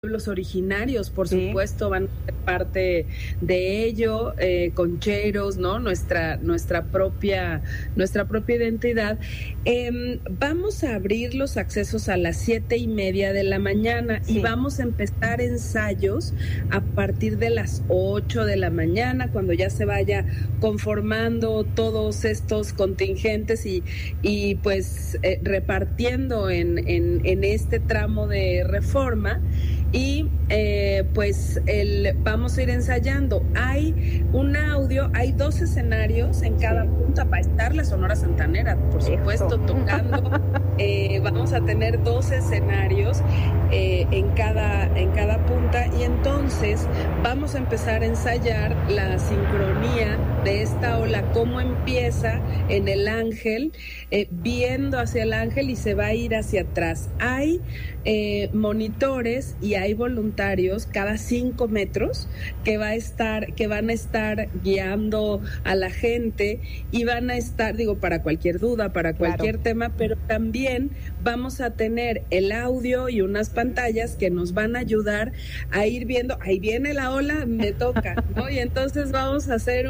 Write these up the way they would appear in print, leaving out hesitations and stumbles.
pueblos originarios, por supuesto, van a ser parte de ello, concheros, ¿no? Nuestra propia identidad. Vamos a abrir los accesos a las 7:30 de la mañana y vamos a empezar ensayos a partir de las 8 de la mañana, cuando ya se vaya conformando todos estos contingentes y pues repartiendo en este tramo de Reforma. Y vamos a ir ensayando. Hay un audio, hay 2 escenarios en cada punta. Va a estar la Sonora Santanera, por supuesto, tocando. Vamos a tener 2 escenarios en cada punta, y entonces vamos a empezar a ensayar la sincronía de esta ola, cómo empieza en el Ángel, viendo hacia el Ángel y se va a ir hacia atrás. Hay monitores y hay voluntarios cada 5 metros que van a estar guiando a la gente, y van a estar, para cualquier duda, para cualquier tema, pero también vamos a tener el audio y unas pantallas que nos van a ayudar a ir viendo, ahí viene la ola, me toca, ¿no? Y entonces vamos a hacer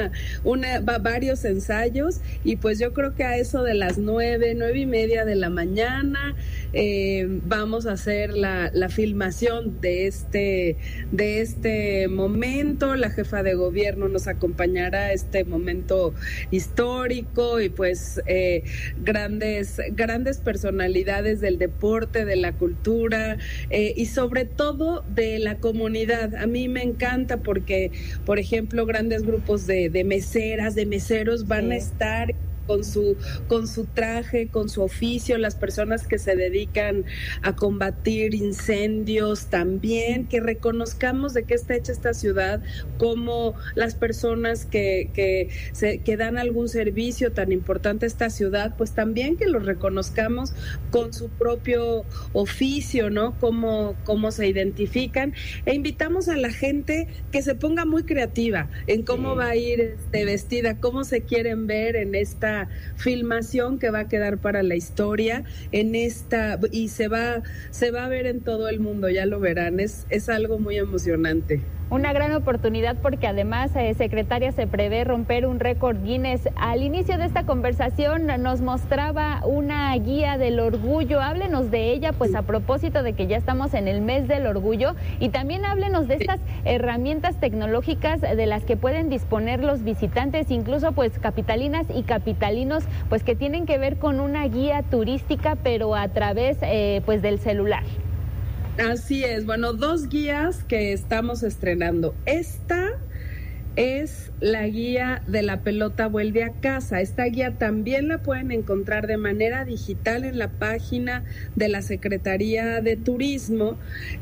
varios ensayos, y pues yo creo que a eso de las 9:30 de la mañana vamos a hacer la filmación de este momento. La jefa de gobierno nos acompañará a este momento histórico, y pues grandes personalidades del deporte, de la cultura, y sobre todo de la comunidad. A mí me encanta porque, por ejemplo, grandes grupos de meseras, de meseros van a estar con su traje, con su oficio, las personas que se dedican a combatir incendios también, que reconozcamos de qué está hecha esta ciudad, como las personas que dan algún servicio tan importante a esta ciudad, pues también que los reconozcamos con su propio oficio, ¿no? Cómo se identifican, e invitamos a la gente que se ponga muy creativa en cómo va a ir vestida, cómo se quieren ver en esta filmación que va a quedar para la historia, y se va a ver en todo el mundo, ya lo verán, es algo muy emocionante. Una gran oportunidad, porque además, secretaria, se prevé romper un récord Guinness. Al inicio de esta conversación nos mostraba una guía del orgullo. Háblenos de ella, pues a propósito de que ya estamos en el mes del orgullo, y también háblenos de estas herramientas tecnológicas de las que pueden disponer los visitantes, incluso pues capitalinas y capitalinos, pues que tienen que ver con una guía turística, pero a través pues del celular. Así es, 2 guías que estamos estrenando. Esta es la guía de La Pelota Vuelve a Casa. Esta guía también la pueden encontrar de manera digital en la página de la Secretaría de Turismo.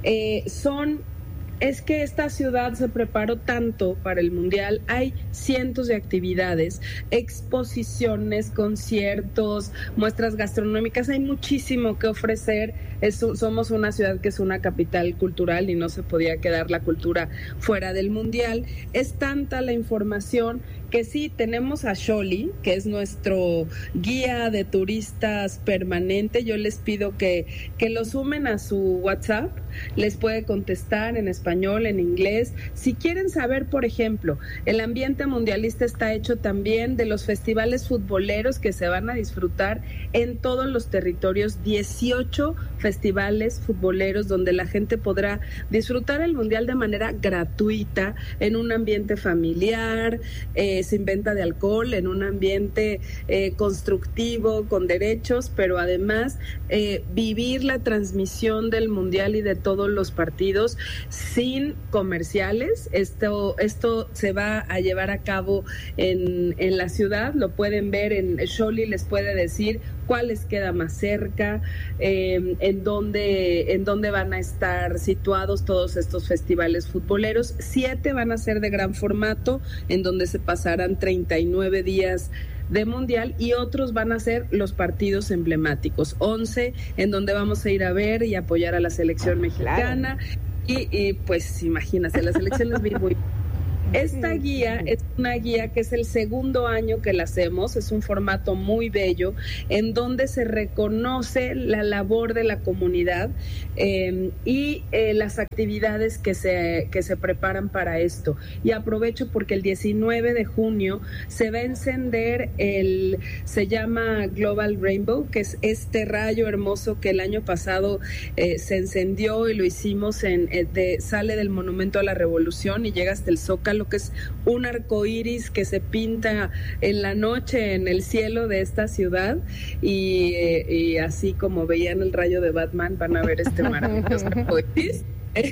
Es que esta ciudad se preparó tanto para el Mundial. Hay cientos de actividades, exposiciones, conciertos, muestras gastronómicas. Hay muchísimo que ofrecer. Somos una ciudad que es una capital cultural, y no se podía quedar la cultura fuera del Mundial. Es tanta la información que sí, tenemos a Xoli, que es nuestro guía de turistas permanente. Yo les pido que lo sumen a su WhatsApp. Les puede contestar en español, en inglés. Si quieren saber, por ejemplo, el ambiente mundialista está hecho también de los festivales futboleros que se van a disfrutar en todos los territorios. 18 festivales futboleros donde la gente podrá disfrutar el Mundial de manera gratuita, en un ambiente familiar, sin venta de alcohol, en un ambiente constructivo, con derechos, pero además vivir la transmisión del Mundial y de todos los partidos sin comerciales. Esto se va a llevar a cabo en la ciudad. Lo pueden ver en Xoli, les puede decir cuál les queda más cerca, en dónde van a estar situados todos estos festivales futboleros. 7 van a ser de gran formato, en donde se pasarán 39 días de Mundial, y otros van a ser los partidos emblemáticos. 11 en donde vamos a ir a ver y apoyar a la selección mexicana. Y pues imagínate, la selección es muy Esta guía es una guía que es el segundo año que la hacemos, es un formato muy bello en donde se reconoce la labor de la comunidad y las actividades que se preparan para esto. Y aprovecho porque el 19 de junio se va a encender se llama Global Rainbow, que es este rayo hermoso que el año pasado se encendió y lo hicimos sale del Monumento a la Revolución y llega hasta el Zócalo, que es un arco iris que se pinta en la noche en el cielo de esta ciudad y así como veían el rayo de Batman van a ver este maravilloso arco iris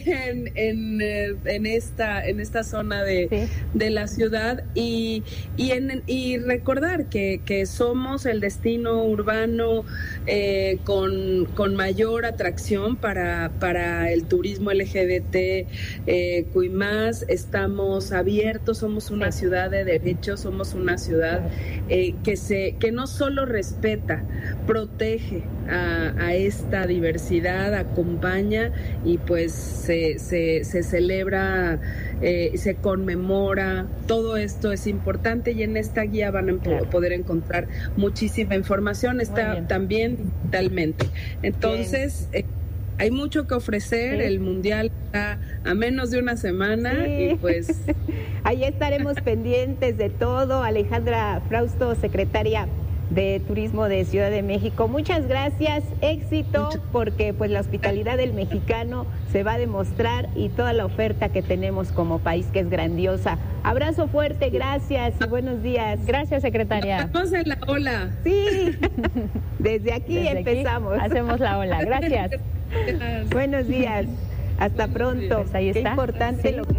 en esta zona de la ciudad y recordar que somos el destino urbano con mayor atracción para el turismo LGBT QI+, estamos abiertos, somos una ciudad de derechos, somos una ciudad que no solo respeta, protege a esta diversidad, acompaña y pues se celebra, se conmemora, todo esto es importante y en esta guía van a poder encontrar muchísima información, está también digitalmente. Entonces, hay mucho que ofrecer, el Mundial está a menos de una semana y pues... Ahí estaremos pendientes de todo. Alejandra Frausto, secretaria de Turismo de Ciudad de México. Muchas gracias, éxito, porque pues la hospitalidad del mexicano se va a demostrar y toda la oferta que tenemos como país, que es grandiosa. Abrazo fuerte, gracias y buenos días. Gracias, secretaria. Estamos en la ola. Sí, desde aquí empezamos. Aquí hacemos la ola, gracias. Buenos días, hasta pronto. Pues ahí está. Qué importante lo que...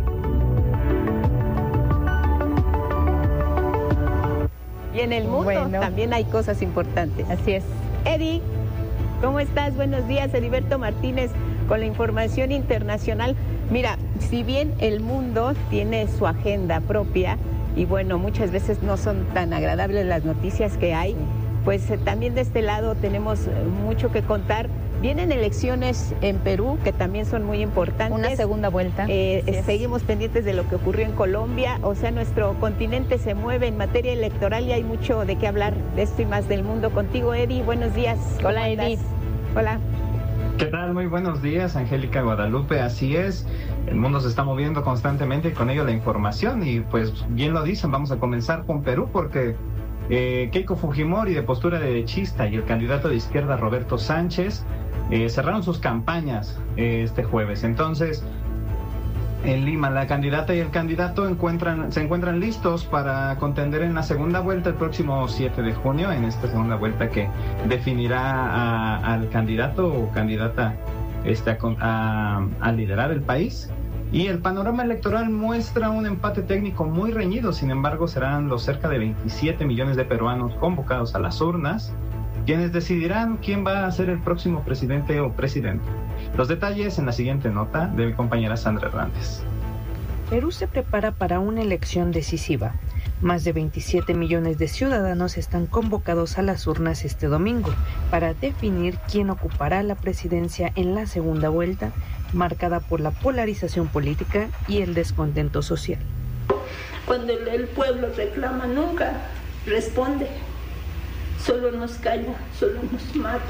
Y en el mundo también hay cosas importantes. Así es. Eddie, ¿cómo estás? Buenos días, Heriberto Martínez, con la información internacional. Mira, si bien el mundo tiene su agenda propia, y bueno, muchas veces no son tan agradables las noticias que hay, pues también de este lado tenemos mucho que contar. Vienen elecciones en Perú, que también son muy importantes. Una segunda vuelta. Seguimos pendientes de lo que ocurrió en Colombia. O sea, nuestro continente se mueve en materia electoral y hay mucho de qué hablar de esto y más del mundo. Contigo, Eddie, buenos días. Hola, Eddie. Hola. ¿Qué tal? Muy buenos días, Angélica Guadalupe. Así es, el mundo se está moviendo constantemente y con ello la información. Y pues bien lo dicen, vamos a comenzar con Perú porque... Keiko Fujimori, de postura derechista, y el candidato de izquierda Roberto Sánchez cerraron sus campañas este jueves. Entonces, en Lima, la candidata y el candidato se encuentran listos para contender en la segunda vuelta el próximo 7 de junio, en esta segunda vuelta que definirá al candidato o candidata a liderar el país. Y el panorama electoral muestra un empate técnico muy reñido. Sin embargo, serán los cerca de 27 millones de peruanos convocados a las urnas quienes decidirán quién va a ser el próximo presidente o presidenta. Los detalles en la siguiente nota de mi compañera Sandra Hernández. Perú se prepara para una elección decisiva. Más de 27 millones de ciudadanos están convocados a las urnas este domingo para definir quién ocupará la presidencia en la segunda vuelta, marcada por la polarización política y el descontento social. Cuando el pueblo reclama, nunca responde, solo nos calla, solo nos mata.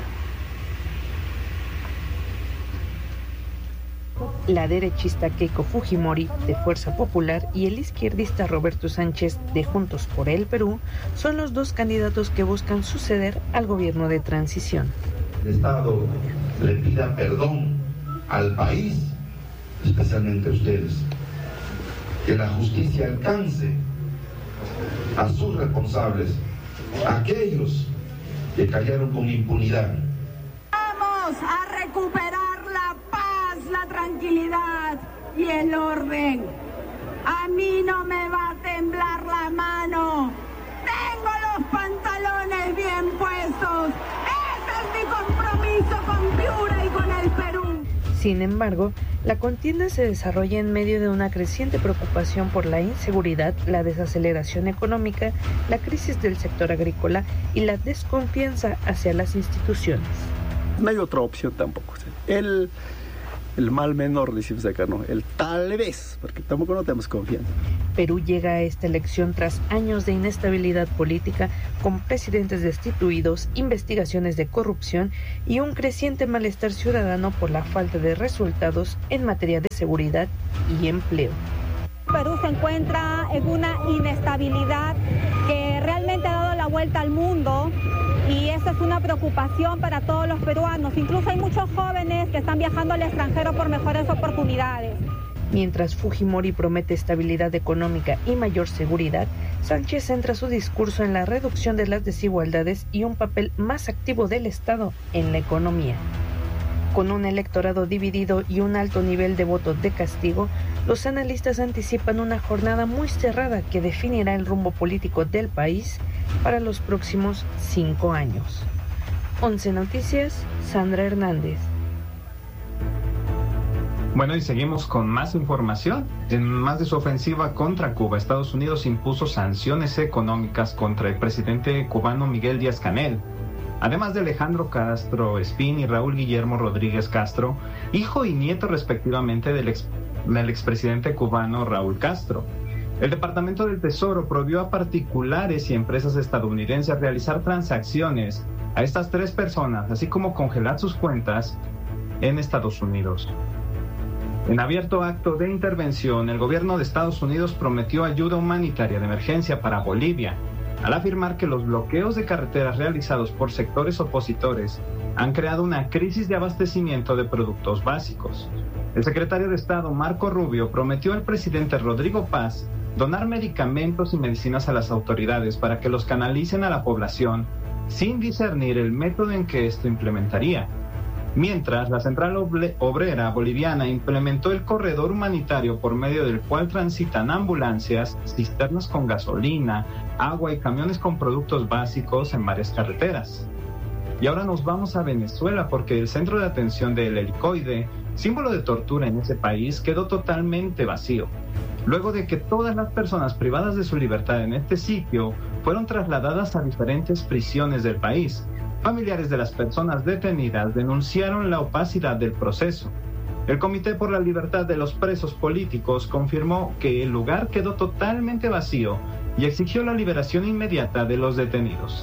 La derechista Keiko Fujimori, de Fuerza Popular, y el izquierdista Roberto Sánchez, de Juntos por el Perú, son los dos candidatos que buscan suceder al gobierno de transición. El Estado le pida perdón al país, especialmente a ustedes, que la justicia alcance a sus responsables, a aquellos que cayeron con impunidad. Vamos a recuperar la paz, la tranquilidad y el orden. A mí no me va a temblar la mano. Tengo los pantalones bien puestos. Ese es mi compromiso con Piura y con el Perú. Sin embargo, la contienda se desarrolla en medio de una creciente preocupación por la inseguridad, la desaceleración económica, la crisis del sector agrícola y la desconfianza hacia las instituciones. No hay otra opción tampoco. El el mal menor, decimos acá, ¿no? El tal vez, porque tampoco no tenemos confianza. Perú llega a esta elección tras años de inestabilidad política, con presidentes destituidos, investigaciones de corrupción y un creciente malestar ciudadano por la falta de resultados en materia de seguridad y empleo. Perú se encuentra en una inestabilidad que realmente ha dado la vuelta al mundo y esa es una preocupación para todos los peruanos. Incluso hay muchos jóvenes que están viajando al extranjero por mejores oportunidades. Mientras Fujimori promete estabilidad económica y mayor seguridad, Sánchez centra su discurso en la reducción de las desigualdades y un papel más activo del Estado en la economía. Con un electorado dividido y un alto nivel de voto de castigo, los analistas anticipan una jornada muy cerrada que definirá el rumbo político del país para los próximos 5 años. 11 Noticias, Sandra Hernández. Bueno, y seguimos con más información. En más de su ofensiva contra Cuba, Estados Unidos impuso sanciones económicas contra el presidente cubano Miguel Díaz-Canel, además de Alejandro Castro Espín y Raúl Guillermo Rodríguez Castro, hijo y nieto respectivamente del expresidente cubano Raúl Castro. El Departamento del Tesoro prohibió a particulares y empresas estadounidenses realizar transacciones a estas 3 personas, así como congelar sus cuentas en Estados Unidos. En abierto acto de intervención, el gobierno de Estados Unidos prometió ayuda humanitaria de emergencia para Bolivia, al afirmar que los bloqueos de carreteras realizados por sectores opositores han creado una crisis de abastecimiento de productos básicos. El secretario de Estado, Marco Rubio, prometió al presidente Rodrigo Paz donar medicamentos y medicinas a las autoridades para que los canalicen a la población sin discernir el método en que esto implementaría. Mientras, la Central Obrera Boliviana implementó el corredor humanitario por medio del cual transitan ambulancias, cisternas con gasolina, agua y camiones con productos básicos en varias carreteras. Y ahora nos vamos a Venezuela porque el centro de atención del helicoide, símbolo de tortura en ese país, quedó totalmente vacío, luego de que todas las personas privadas de su libertad en este sitio fueron trasladadas a diferentes prisiones del país. Familiares de las personas detenidas denunciaron la opacidad del proceso. El Comité por la Libertad de los Presos Políticos confirmó que el lugar quedó totalmente vacío y exigió la liberación inmediata de los detenidos.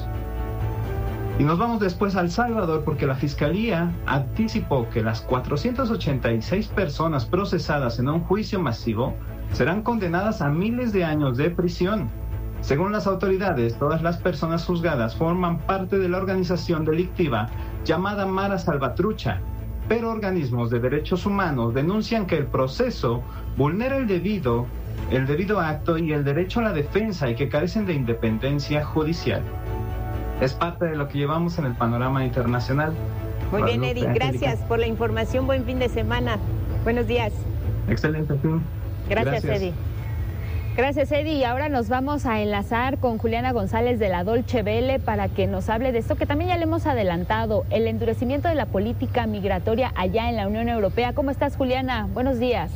Y nos vamos después a El Salvador porque la Fiscalía anticipó que las 486 personas procesadas en un juicio masivo serán condenadas a miles de años de prisión. Según las autoridades, todas las personas juzgadas forman parte de la organización delictiva llamada Mara Salvatrucha, pero organismos de derechos humanos denuncian que el proceso vulnera el debido acto y el derecho a la defensa y que carecen de independencia judicial. Es parte de lo que llevamos en el panorama internacional. Muy bien, Eddie, gracias por la información. Buen fin de semana. Buenos días. Excelente fin. Gracias, Eddie. Gracias, Eddie. Y ahora nos vamos a enlazar con Juliana González de la Deutsche Welle para que nos hable de esto que también ya le hemos adelantado, el endurecimiento de la política migratoria allá en la Unión Europea. ¿Cómo estás, Juliana? Buenos días.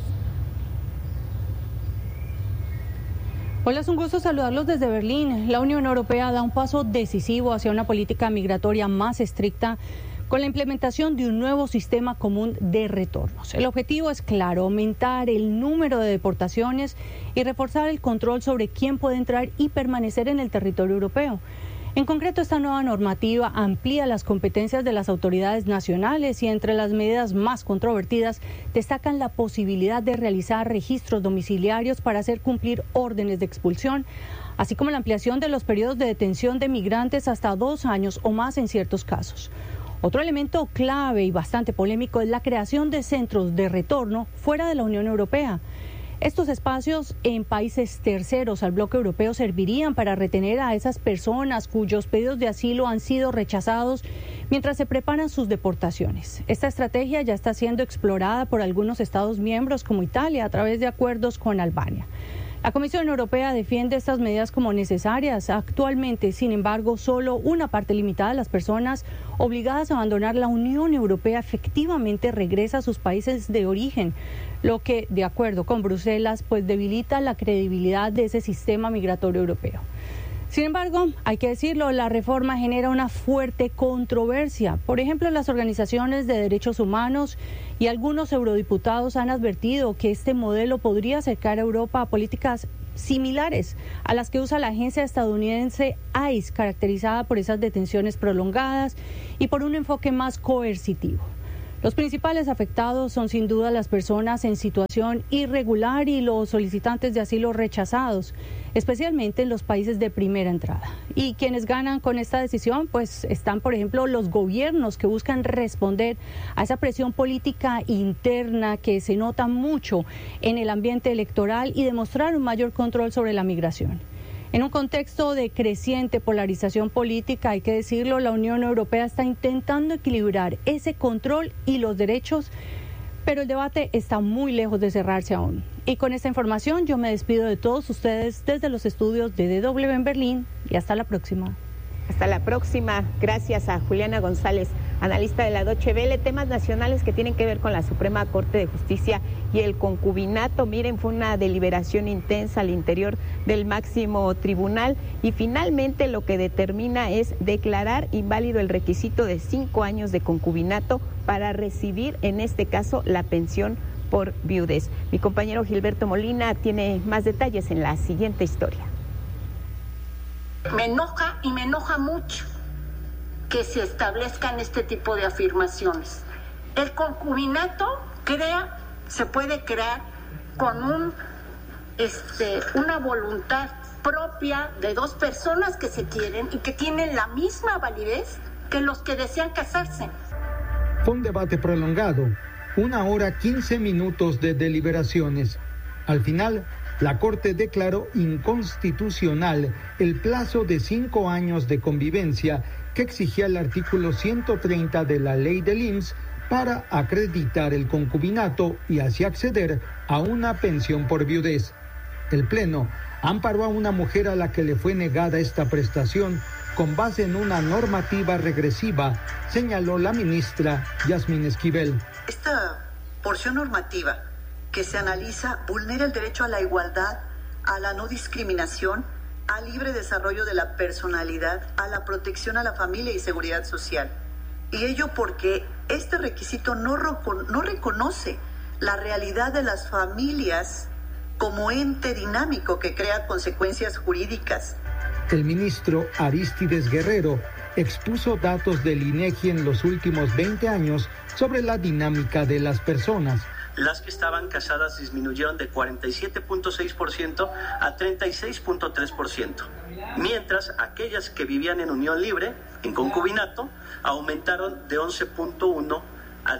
Hola, es un gusto saludarlos desde Berlín. La Unión Europea da un paso decisivo hacia una política migratoria más estricta con la implementación de un nuevo sistema común de retornos. El objetivo es claro, aumentar el número de deportaciones y reforzar el control sobre quién puede entrar y permanecer en el territorio europeo. En concreto, esta nueva normativa amplía las competencias de las autoridades nacionales y entre las medidas más controvertidas destacan la posibilidad de realizar registros domiciliarios para hacer cumplir órdenes de expulsión, así como la ampliación de los periodos de detención de migrantes hasta 2 años o más en ciertos casos. Otro elemento clave y bastante polémico es la creación de centros de retorno fuera de la Unión Europea. Estos espacios en países terceros al bloque europeo servirían para retener a esas personas cuyos pedidos de asilo han sido rechazados mientras se preparan sus deportaciones. Esta estrategia ya está siendo explorada por algunos Estados miembros como Italia a través de acuerdos con Albania. La Comisión Europea defiende estas medidas como necesarias. Actualmente, sin embargo, solo una parte limitada de las personas obligadas a abandonar la Unión Europea efectivamente regresa a sus países de origen, lo que, de acuerdo con Bruselas, pues debilita la credibilidad de ese sistema migratorio europeo. Sin embargo, hay que decirlo, la reforma genera una fuerte controversia. Por ejemplo, las organizaciones de derechos humanos y algunos eurodiputados han advertido que este modelo podría acercar a Europa a políticas similares a las que usa la agencia estadounidense ICE, caracterizada por esas detenciones prolongadas y por un enfoque más coercitivo. Los principales afectados son sin duda las personas en situación irregular y los solicitantes de asilo rechazados, especialmente en los países de primera entrada. Y quienes ganan con esta decisión, pues están, por ejemplo, los gobiernos que buscan responder a esa presión política interna que se nota mucho en el ambiente electoral y demostrar un mayor control sobre la migración. En un contexto de creciente polarización política, hay que decirlo, la Unión Europea está intentando equilibrar ese control y los derechos, pero el debate está muy lejos de cerrarse aún. Y con esta información yo me despido de todos ustedes desde los estudios de DW en Berlín y hasta la próxima. Hasta la próxima. Gracias a Juliana González, analista de la Deutsche Welle. Temas nacionales que tienen que ver con la Suprema Corte de Justicia y el concubinato. Miren, fue una deliberación intensa al interior del máximo tribunal y finalmente lo que determina es declarar inválido el requisito de 5 años de concubinato para recibir, en este caso, la pensión por viudez. Mi compañero Gilberto Molina tiene más detalles en la siguiente historia. Me enoja y me enoja mucho que se establezcan este tipo de afirmaciones. El concubinato se puede crear con una voluntad propia de dos personas que se quieren y que tienen la misma validez que los que desean casarse. Fue un debate prolongado, 1 hora 15 minutos de deliberaciones. Al final, la Corte declaró inconstitucional el plazo de 5 años de convivencia que exigía el artículo 130 de la ley del IMSS para acreditar el concubinato y así acceder a una pensión por viudez. El Pleno amparó a una mujer a la que le fue negada esta prestación con base en una normativa regresiva, señaló la ministra Yasmín Esquivel. Esta porción normativa que se analiza vulnera el derecho a la igualdad, a la no discriminación, al libre desarrollo de la personalidad, a la protección a la familia y seguridad social. Y ello porque este requisito no reconoce la realidad de las familias como ente dinámico que crea consecuencias jurídicas. El ministro Arístides Guerrero expuso datos del INEGI en los últimos 20 años sobre la dinámica de las personas. Las que estaban casadas disminuyeron de 47.6% a 36.3%, mientras aquellas que vivían en unión libre, en concubinato, aumentaron de 11.1 a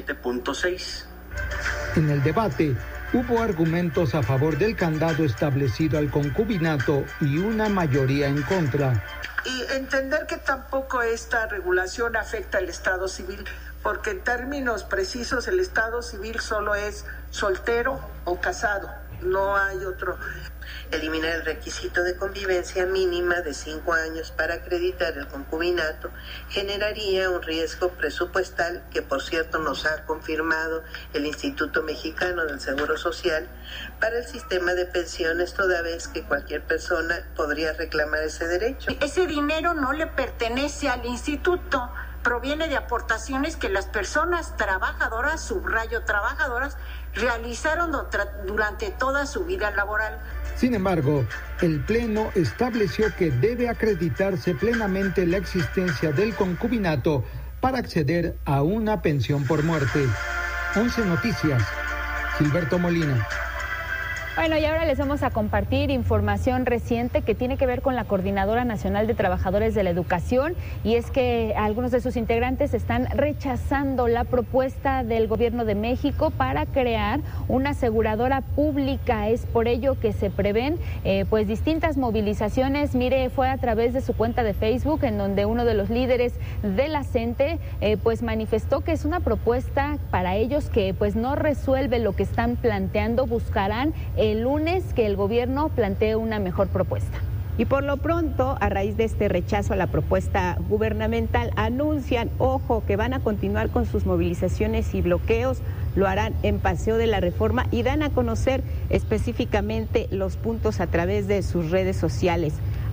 17.6. En el debate hubo argumentos a favor del candado establecido al concubinato y una mayoría en contra. Y entender que tampoco esta regulación afecta al estado civil, porque en términos precisos el estado civil solo es soltero o casado, no hay otro. Eliminar el requisito de convivencia mínima de 5 años para acreditar el concubinato generaría un riesgo presupuestal que, por cierto, nos ha confirmado el Instituto Mexicano del Seguro Social para el sistema de pensiones, toda vez que cualquier persona podría reclamar ese derecho. Ese dinero no le pertenece al instituto, proviene de aportaciones que las personas trabajadoras, subrayo trabajadoras, realizaron durante toda su vida laboral. Sin embargo, el Pleno estableció que debe acreditarse plenamente la existencia del concubinato para acceder a una pensión por muerte. 11 Noticias, Gilberto Molina. Bueno, y ahora les vamos a compartir información reciente que tiene que ver con la Coordinadora Nacional de Trabajadores de la Educación, y es que algunos de sus integrantes están rechazando la propuesta del Gobierno de México para crear una aseguradora pública. Es por ello que se prevén pues distintas movilizaciones. Mire, fue a través de su cuenta de Facebook en donde uno de los líderes de la CENTE pues manifestó que es una propuesta para ellos que pues no resuelve lo que están planteando. Buscarán el lunes que el gobierno plantee una mejor propuesta. Y por lo pronto, a raíz de este rechazo a la propuesta gubernamental, anuncian, ojo, que van a continuar con sus movilizaciones y bloqueos. Lo harán en Paseo de la Reforma y dan a conocer específicamente los puntos a través de sus redes sociales.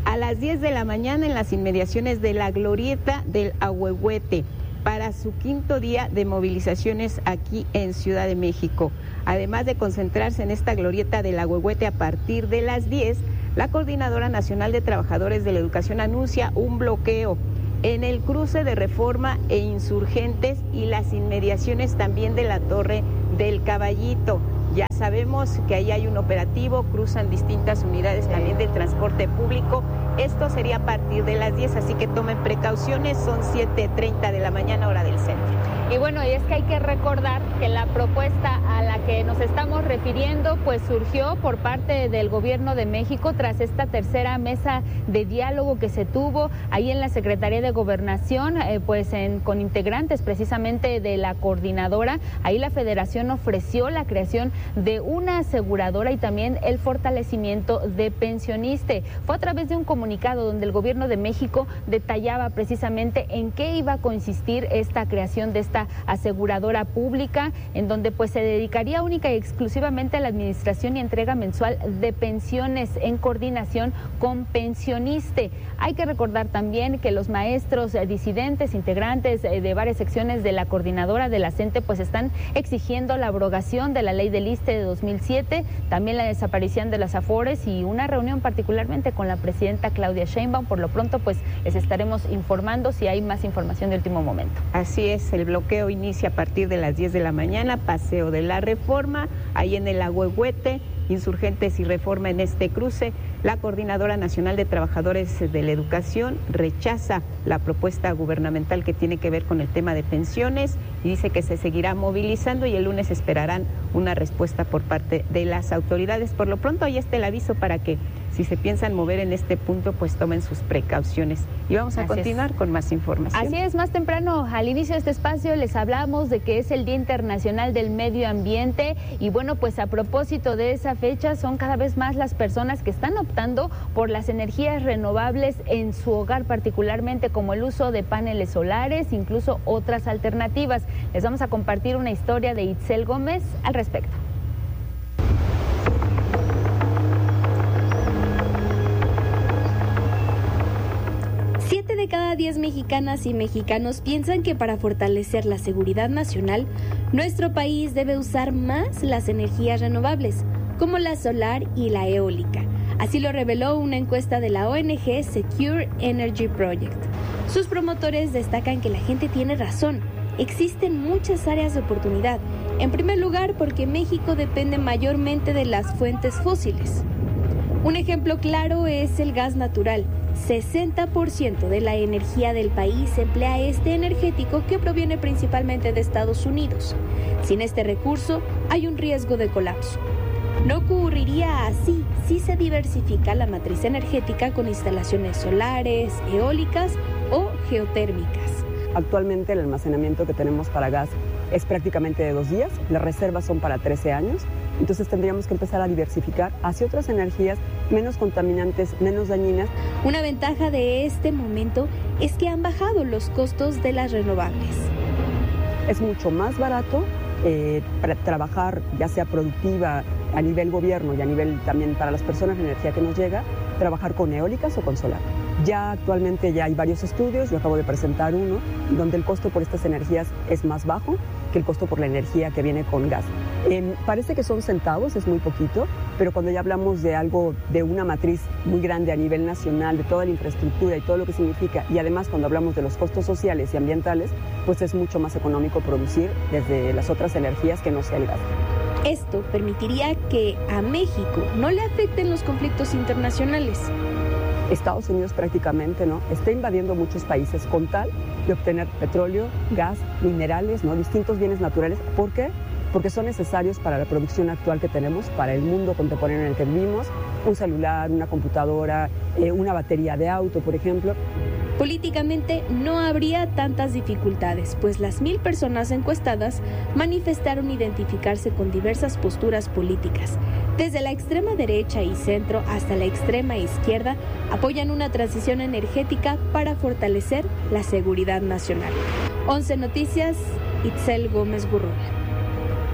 a las 10 de la mañana en las inmediaciones de la Glorieta del Ahuehuete para su 5º día de movilizaciones aquí en Ciudad de México. Además de concentrarse en esta Glorieta del Ahuehuete a partir de las 10, la Coordinadora Nacional de Trabajadores de la Educación anuncia un bloqueo en el cruce de Reforma e Insurgentes y las inmediaciones también de la Torre del Caballito. Ya sabemos que ahí hay un operativo, cruzan distintas unidades también del transporte público. Esto sería a partir de las 10, así que tomen precauciones, son 7:30 de la mañana, hora del centro. Y bueno, y es que hay que recordar que la propuesta a la que nos estamos refiriendo pues surgió por parte del Gobierno de México tras esta tercera mesa de diálogo que se tuvo ahí en la Secretaría de Gobernación, con integrantes precisamente de la coordinadora. Ahí la Federación ofreció la creación de una aseguradora y también el fortalecimiento de Pensioniste. Fue a través de un comunicado donde el Gobierno de México detallaba precisamente en qué iba a consistir esta creación de esta aseguradora pública, en donde pues se dedicaría única y exclusivamente a la administración y entrega mensual de pensiones en coordinación con Pensioniste. Hay que recordar también que los maestros disidentes, integrantes de varias secciones de la coordinadora de la CENTE, pues están exigiendo la abrogación de la ley del ISSSTE de 2007, también la desaparición de las AFORES y una reunión particularmente con la presidenta Claudia Sheinbaum. Por lo pronto pues les estaremos informando si hay más información de último momento. Así es, el bloqueo inicia a partir de las 10 de la mañana, Paseo de la Reforma, ahí en el Ahuehuete, Insurgentes y Reforma en este cruce. La Coordinadora Nacional de Trabajadores de la Educación rechaza la propuesta gubernamental que tiene que ver con el tema de pensiones y dice que se seguirá movilizando y el lunes esperarán una respuesta por parte de las autoridades. Por lo pronto ahí está el aviso para que si se piensan mover en este punto, pues tomen sus precauciones. Y vamos a continuar con más información. Así es, más temprano, al inicio de este espacio les hablamos de que es el Día Internacional del Medio Ambiente y bueno, pues a propósito de esa fecha son cada vez más las personas que están optando por las energías renovables en su hogar, particularmente como el uso de paneles solares, incluso otras alternativas. Les vamos a compartir una historia de Itzel Gómez al respecto. 7 de cada 10 mexicanas y mexicanos piensan que para fortalecer la seguridad nacional, nuestro país debe usar más las energías renovables, como la solar y la eólica. Así lo reveló una encuesta de la ONG Secure Energy Project. Sus promotores destacan que la gente tiene razón. Existen muchas áreas de oportunidad. En primer lugar, porque México depende mayormente de las fuentes fósiles. Un ejemplo claro es el gas natural. 60% de la energía del país emplea este energético que proviene principalmente de Estados Unidos. Sin este recurso, hay un riesgo de colapso. No ocurriría así si se diversifica la matriz energética con instalaciones solares, eólicas o geotérmicas. Actualmente el almacenamiento que tenemos para gas es prácticamente de 2 días, las reservas son para 13 años, entonces tendríamos que empezar a diversificar hacia otras energías menos contaminantes, menos dañinas. Una ventaja de este momento es que han bajado los costos de las renovables. Es mucho más barato para trabajar, ya sea productiva a nivel gobierno y a nivel también para las personas de energía que nos llega, trabajar con eólicas o con solar. Ya actualmente ya hay varios estudios, yo acabo de presentar uno, donde el costo por estas energías es más bajo que el costo por la energía que viene con gas. Parece que son centavos, es muy poquito, pero cuando ya hablamos de algo, de una matriz muy grande a nivel nacional, de toda la infraestructura y todo lo que significa, y además cuando hablamos de los costos sociales y ambientales, pues es mucho más económico producir desde las otras energías que no sea el gas. Esto permitiría que a México no le afecten los conflictos internacionales. Estados Unidos prácticamente está invadiendo muchos países con tal de obtener petróleo, gas, minerales, distintos bienes naturales. ¿Por qué? Porque son necesarios para la producción actual que tenemos, para el mundo contemporáneo en el que vivimos, un celular, una computadora, una batería de auto, por ejemplo. Políticamente no habría tantas dificultades, pues las 1,000 personas encuestadas manifestaron identificarse con diversas posturas políticas. Desde la extrema derecha y centro hasta la extrema izquierda apoyan una transición energética para fortalecer la seguridad nacional. 11 Noticias, Itzel Gómez Gurrola.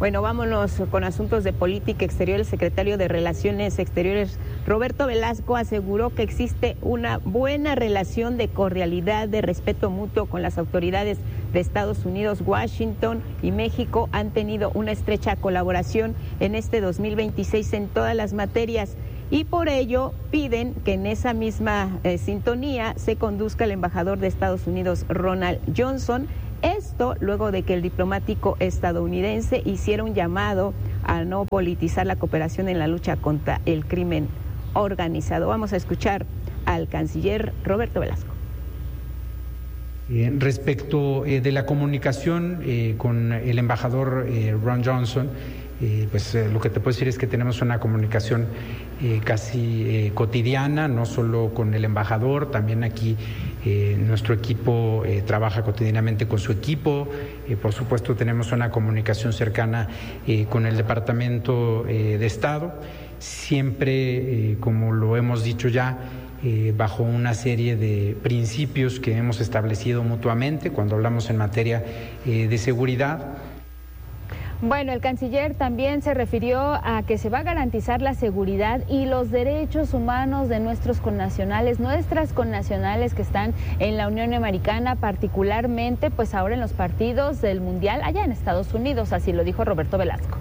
Bueno, vámonos con asuntos de política exterior. El secretario de Relaciones Exteriores, Roberto Velasco, aseguró que existe una buena relación de cordialidad, de respeto mutuo con las autoridades de Estados Unidos. Washington y México han tenido una estrecha colaboración en este 2026 en todas las materias y por ello piden que en esa misma sintonía se conduzca el embajador de Estados Unidos, Ronald Johnson. Esto luego de que el diplomático estadounidense hiciera un llamado a no politizar la cooperación en la lucha contra el crimen organizado. Vamos a escuchar al canciller Roberto Velasco. Respecto de la comunicación con el embajador Ron Johnson, lo que te puedo decir es que tenemos una comunicación casi cotidiana, no solo con el embajador, también aquí nuestro equipo trabaja cotidianamente con su equipo, por supuesto tenemos una comunicación cercana con el Departamento de Estado, siempre, como lo hemos dicho ya, bajo una serie de principios que hemos establecido mutuamente cuando hablamos en materia de seguridad. Bueno, el canciller también se refirió a que se va a garantizar la seguridad y los derechos humanos de nuestras connacionales que están en la Unión Americana, particularmente pues ahora en los partidos del Mundial allá en Estados Unidos, así lo dijo Roberto Velasco.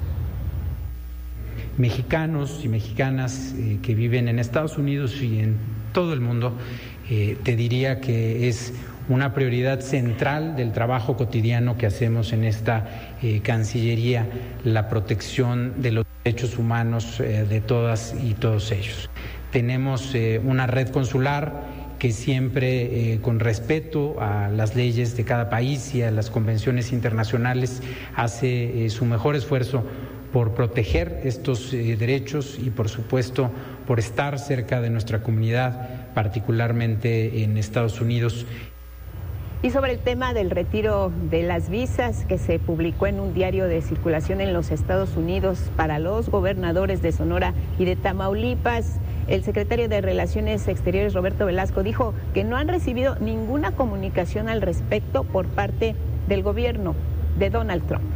Mexicanos y mexicanas que viven en Estados Unidos y en todo el mundo, te diría que es una prioridad central del trabajo cotidiano que hacemos en esta Cancillería, la protección de los derechos humanos de todas y todos ellos. Tenemos una red consular que siempre, con respeto a las leyes de cada país y a las convenciones internacionales, hace su mejor esfuerzo por proteger estos derechos y, por supuesto, por estar cerca de nuestra comunidad, particularmente en Estados Unidos. Y sobre el tema del retiro de las visas que se publicó en un diario de circulación en los Estados Unidos para los gobernadores de Sonora y de Tamaulipas, el secretario de Relaciones Exteriores, Roberto Velasco, dijo que no han recibido ninguna comunicación al respecto por parte del gobierno de Donald Trump.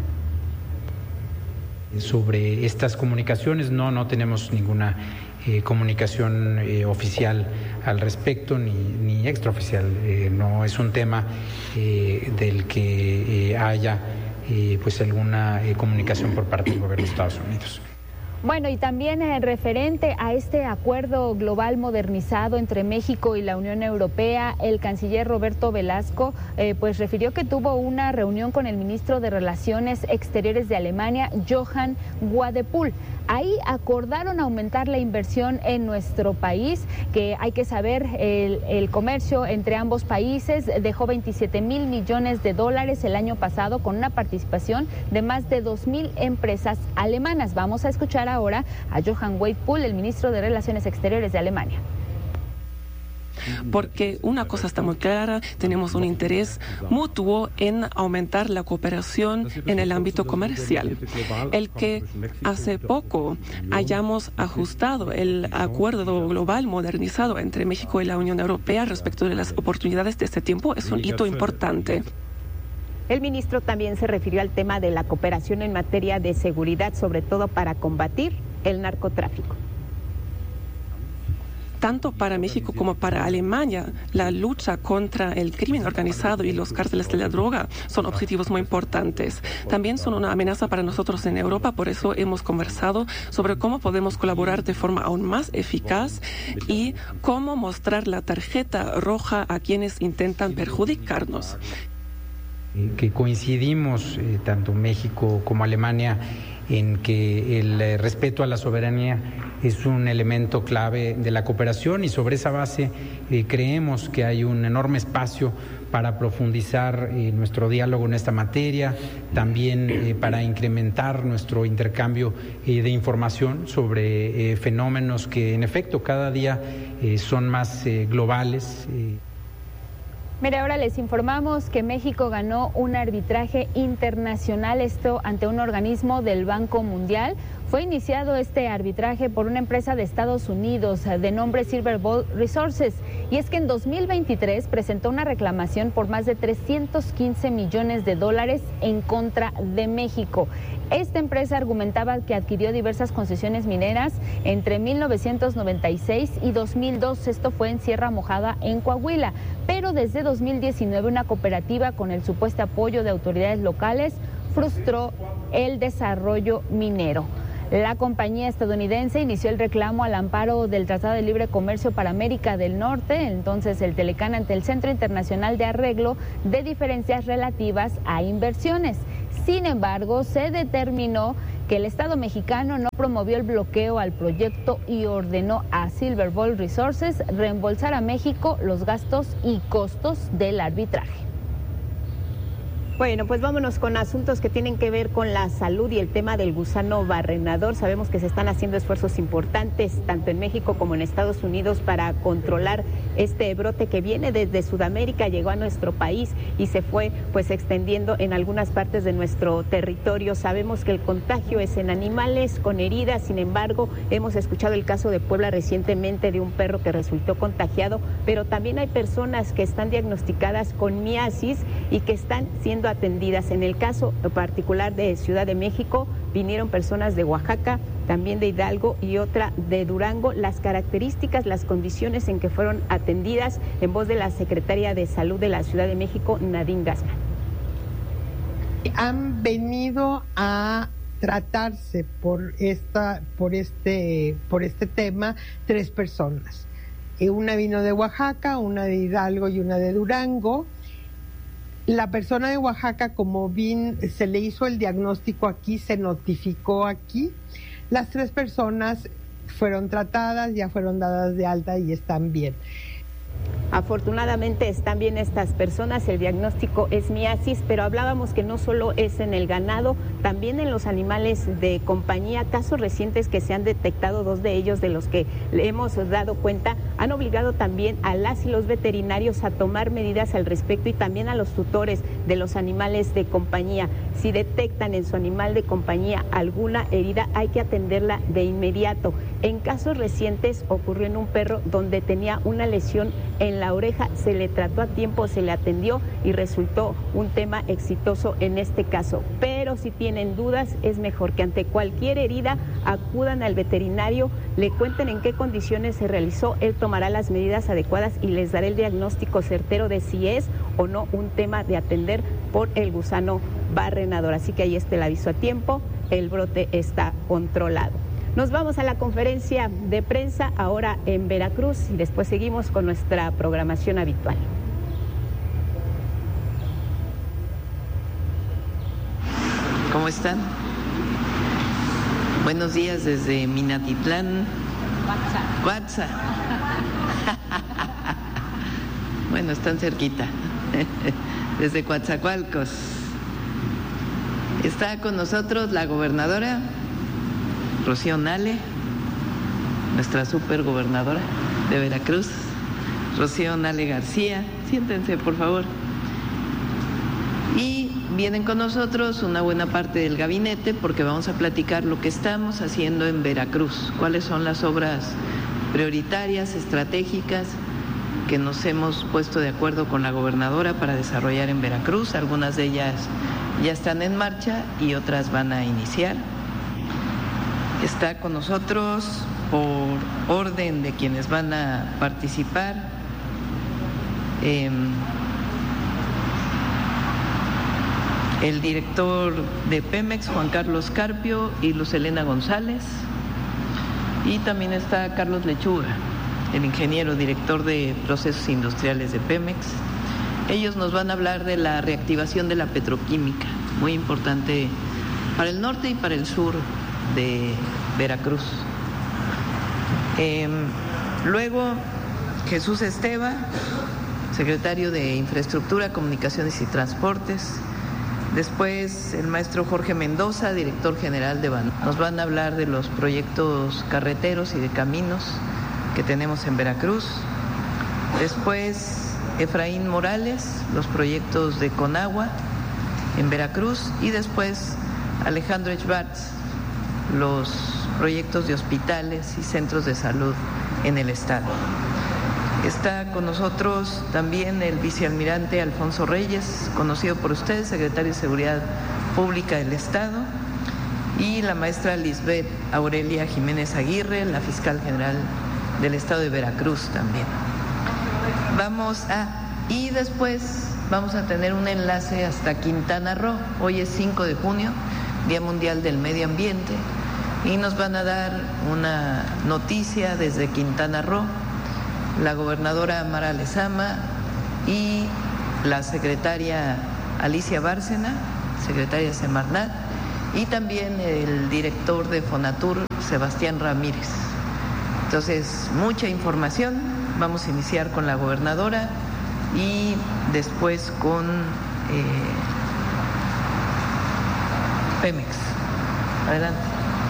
Sobre estas comunicaciones no tenemos ninguna comunicación oficial al respecto ni extraoficial. No es un tema del que haya alguna comunicación por parte del gobierno de Estados Unidos. Bueno, y también referente a este acuerdo global modernizado entre México y la Unión Europea, el canciller Roberto Velasco refirió que tuvo una reunión con el ministro de Relaciones Exteriores de Alemania, Johann Wadephul. Ahí acordaron aumentar la inversión en nuestro país, que hay que saber, el comercio entre ambos países dejó 27,000 millones de dólares el año pasado con una participación de más de 2,000 empresas alemanas. Vamos a escuchar ahora a Johann Wadephul, el ministro de Relaciones Exteriores de Alemania. Porque una cosa está muy clara, tenemos un interés mutuo en aumentar la cooperación en el ámbito comercial. El que hace poco hayamos ajustado el acuerdo global modernizado entre México y la Unión Europea respecto de las oportunidades de este tiempo es un hito importante. El ministro también se refirió al tema de la cooperación en materia de seguridad, sobre todo para combatir el narcotráfico. Tanto para México como para Alemania, la lucha contra el crimen organizado y los cárteles de la droga son objetivos muy importantes. También son una amenaza para nosotros en Europa, por eso hemos conversado sobre cómo podemos colaborar de forma aún más eficaz y cómo mostrar la tarjeta roja a quienes intentan perjudicarnos. Que coincidimos, tanto México como Alemania, en que el respeto a la soberanía es un elemento clave de la cooperación y sobre esa base creemos que hay un enorme espacio para profundizar nuestro diálogo en esta materia, también para incrementar nuestro intercambio de información sobre fenómenos que en efecto cada día son más globales. Mire, ahora les informamos que México ganó un arbitraje internacional, esto ante un organismo del Banco Mundial, Fue iniciado este arbitraje por una empresa de Estados Unidos de nombre Silver Bowl Resources, y es que en 2023 presentó una reclamación por más de $315 millones en contra de México. Esta empresa argumentaba que adquirió diversas concesiones mineras entre 1996 y 2002. Esto fue en Sierra Mojada, en Coahuila. Pero desde 2019 una cooperativa, con el supuesto apoyo de autoridades locales, frustró el desarrollo minero. La compañía estadounidense inició el reclamo al amparo del Tratado de Libre Comercio para América del Norte, entonces el Telecán, ante el Centro Internacional de Arreglo de Diferencias Relativas a Inversiones. Sin embargo, se determinó que el Estado mexicano no promovió el bloqueo al proyecto y ordenó a Silver Bowl Resources reembolsar a México los gastos y costos del arbitraje. Bueno, pues vámonos con asuntos que tienen que ver con la salud y el tema del gusano barrenador. Sabemos que se están haciendo esfuerzos importantes tanto en México como en Estados Unidos para controlar este brote que viene desde Sudamérica, llegó a nuestro país y se fue pues extendiendo en algunas partes de nuestro territorio. Sabemos que el contagio es en animales con heridas, sin embargo, hemos escuchado el caso de Puebla recientemente de un perro que resultó contagiado, pero también hay personas que están diagnosticadas con miasis y que están siendo atendidas. En el caso particular de Ciudad de México, vinieron personas de Oaxaca, también de Hidalgo y otra de Durango. Las características, las condiciones en que fueron atendidas, en voz de la secretaria de Salud de la Ciudad de México, Nadine Gassman. Han venido a tratarse por este tema 3 personas. Una vino de Oaxaca, una de Hidalgo y una de Durango. La persona de Oaxaca, como se le hizo el diagnóstico aquí, se notificó aquí. Las 3 personas fueron tratadas, ya fueron dadas de alta y están bien. Afortunadamente están bien estas personas, el diagnóstico es miasis, pero hablábamos que no solo es en el ganado, también en los animales de compañía. Casos recientes que se han detectado, 2 de ellos de los que le hemos dado cuenta, han obligado también a las y los veterinarios a tomar medidas al respecto y también a los tutores de los animales de compañía. Si detectan en su animal de compañía alguna herida, hay que atenderla de inmediato. En casos recientes ocurrió en un perro donde tenía una lesión en la oreja, se le trató a tiempo, se le atendió y resultó un tema exitoso en este caso. Pero si tienen dudas, es mejor que ante cualquier herida acudan al veterinario, le cuenten en qué condiciones se realizó, él tomará las medidas adecuadas y les dará el diagnóstico certero de si es o no un tema de atender por el gusano barrenador. Así que ahí está el aviso a tiempo, el brote está controlado. Nos vamos a la conferencia de prensa ahora en Veracruz y después seguimos con nuestra programación habitual. ¿Cómo están? Buenos días desde Minatitlán. Coatza. Bueno, están cerquita. Desde Coatzacoalcos. Está con nosotros la gobernadora Rocío Nale, nuestra supergobernadora de Veracruz, Rocío Nale García. Siéntense, por favor. Y vienen con nosotros una buena parte del gabinete porque vamos a platicar lo que estamos haciendo en Veracruz, cuáles son las obras prioritarias, estratégicas, que nos hemos puesto de acuerdo con la gobernadora para desarrollar en Veracruz. Algunas de ellas ya están en marcha y otras van a iniciar. Está con nosotros, por orden de quienes van a participar, el director de Pemex, Juan Carlos Carpio, y Luz Helena González, y también está Carlos Lechuga, el ingeniero director de procesos industriales de Pemex. Ellos nos van a hablar de la reactivación de la petroquímica, muy importante para el norte y para el sur de Veracruz. Luego Jesús Esteva, secretario de Infraestructura, Comunicaciones y Transportes. Después el maestro Jorge Mendoza, director general de Ban. Nos van a hablar de los proyectos carreteros y de caminos que tenemos en Veracruz. Después Efraín Morales, los proyectos de Conagua en Veracruz. Y después Alejandro Schwartz, los proyectos de hospitales y centros de salud en el estado. Está con nosotros también el vicealmirante Alfonso Reyes, conocido por ustedes, secretario de Seguridad Pública del Estado, y la maestra Lisbeth Aurelia Jiménez Aguirre, la fiscal general del Estado de Veracruz también. Y después vamos a tener un enlace hasta Quintana Roo. Hoy es 5 de junio, Día Mundial del Medio Ambiente, y nos van a dar una noticia desde Quintana Roo la gobernadora Mara Lezama y la secretaria Alicia Bárcena, secretaria de Semarnat, y también el director de Fonatur, Sebastián Ramírez. Entonces, mucha información. Vamos a iniciar con la gobernadora y después con Pemex. Adelante.